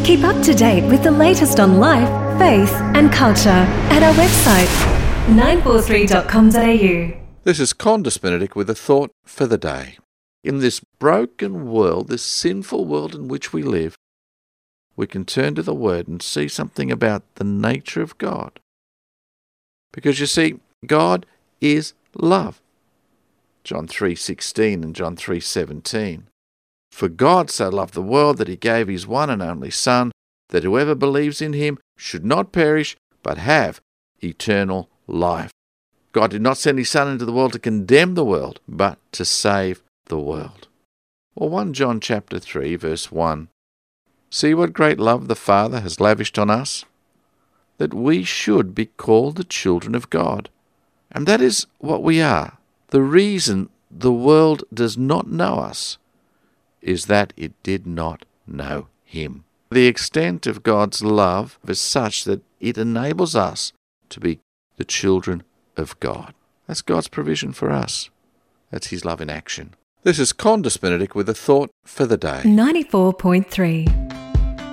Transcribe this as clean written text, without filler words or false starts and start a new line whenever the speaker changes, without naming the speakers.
Keep up to date with the latest on life, faith and culture at our website 943.com.au.
This is Condis Benedict with a thought for the day. In this broken world, this sinful world in which we live, we can turn to the Word and see something about the nature of God. Because you see, God is love. John 3:16 and John 3:17. For God so loved the world that he gave his one and only Son, that whoever believes in him should not perish, but have eternal life. God did not send his Son into the world to condemn the world, but to save the world. Well, 1 John chapter 3, verse 1. See what great love the Father has lavished on us, that we should be called the children of God. And that is what we are. The reason the world does not know us is that it did not know him. The extent of God's love is such that it enables us to be the children of God. That's God's provision for us. That's his love in action. This is Condis Benedict with a thought for the day.
94.3